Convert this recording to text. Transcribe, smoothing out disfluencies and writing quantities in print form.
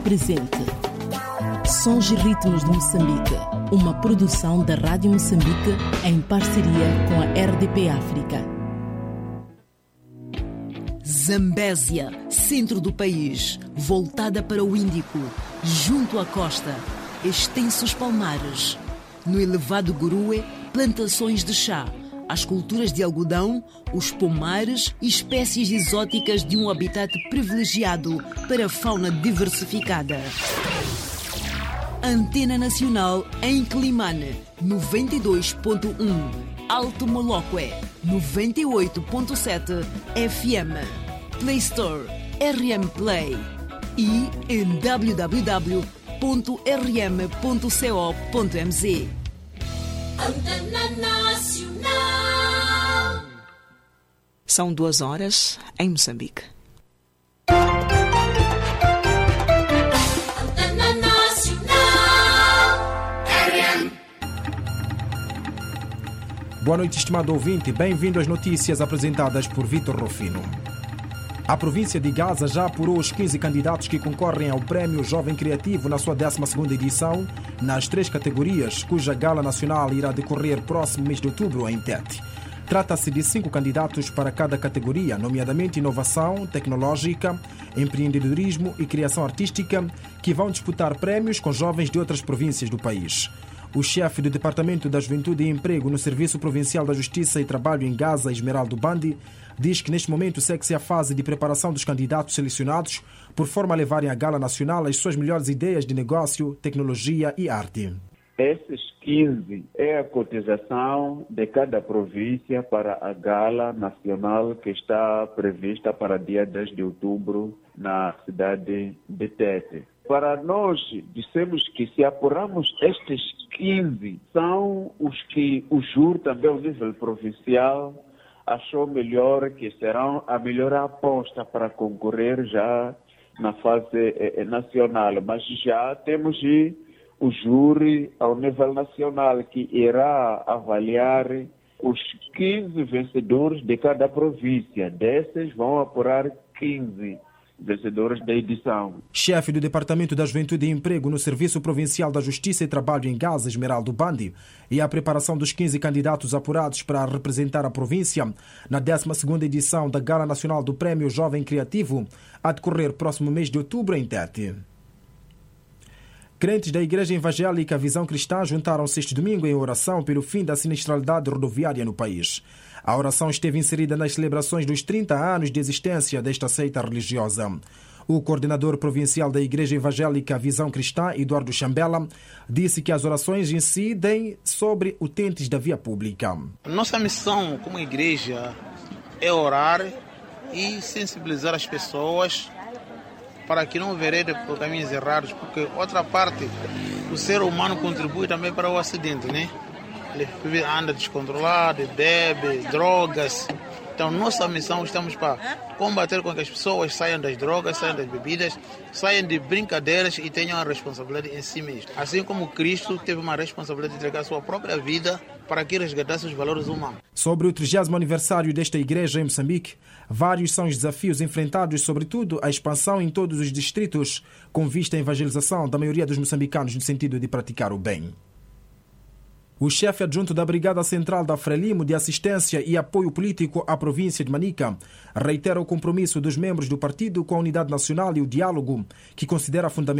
Presente. Sons e ritmos de Moçambique. Uma produção da Rádio Moçambique em parceria com a RDP África. Zambésia, centro do país, voltada para o Índico, junto à costa, extensos palmares. No elevado Gurue, plantações de chá, as culturas de algodão, os pomares e espécies exóticas de um habitat privilegiado para a fauna diversificada. Antena Nacional em Climane, 92.1. Alto Moloque, 98.7 FM. Play Store, RM Play. E em www.rm.co.mz. Antena Nacional. São 2 em Moçambique. Antena Nacional. RM. Boa noite, estimado ouvinte. Bem-vindo às notícias apresentadas por Vitor Rufino. A província de Gaza já apurou os 15 candidatos que concorrem ao Prémio Jovem Criativo na sua 12ª edição, nas 3 categorias, cuja gala nacional irá decorrer próximo mês de outubro em Tete. Trata-se de 5 candidatos para cada categoria, nomeadamente inovação tecnológica, empreendedorismo e criação artística, que vão disputar prémios com jovens de outras províncias do país. O chefe do Departamento da Juventude e Emprego no Serviço Provincial da Justiça e Trabalho em Gaza, Esmeraldo Bandi, diz que neste momento segue-se a fase de preparação dos candidatos selecionados por forma a levarem à gala nacional as suas melhores ideias de negócio, tecnologia e arte. Esses 15 é a cotização de cada província para a gala nacional que está prevista para dia 10 de outubro na cidade de Tete. Para nós, dissemos que se apurarmos estes 15, são os que o júri também ao nível provincial achou melhor que serão a melhor aposta para concorrer já na fase nacional. Mas já temos o júri ao nível nacional que irá avaliar os 15 vencedores de cada província. Desses vão apurar 15 vencedores da edição. Chefe do Departamento da Juventude e Emprego no Serviço Provincial da Justiça e Trabalho em Gaza, Esmeraldo Bandi, e a preparação dos 15 candidatos apurados para representar a província na 12ª edição da Gala Nacional do Prémio Jovem Criativo, a decorrer próximo mês de outubro em Tete. Crentes da Igreja Evangélica Visão Cristã juntaram-se este domingo em oração pelo fim da sinistralidade rodoviária no país. A oração esteve inserida nas celebrações dos 30 anos de existência desta seita religiosa. O coordenador provincial da Igreja Evangélica Visão Cristã, Eduardo Chambela, disse que as orações incidem sobre utentes da via pública. Nossa missão como igreja é orar e sensibilizar as pessoas para que não verem por caminhos errados, porque outra parte, o ser humano contribui também para o acidente, né? Ele anda descontrolado, bebe, drogas. Então, nossa missão, estamos para combater com que as pessoas saiam das drogas, saiam das bebidas, saiam de brincadeiras e tenham a responsabilidade em si mesmo. Assim como Cristo teve uma responsabilidade de entregar a sua própria vida para que resgatasse os valores humanos. Sobre o 30º aniversário desta igreja em Moçambique, vários são os desafios enfrentados, sobretudo a expansão em todos os distritos, com vista à evangelização da maioria dos moçambicanos no sentido de praticar o bem. O chefe adjunto da Brigada Central da Frelimo de Assistência e Apoio Político à província de Manica reitera o compromisso dos membros do partido com a unidade nacional e o diálogo, que considera fundamental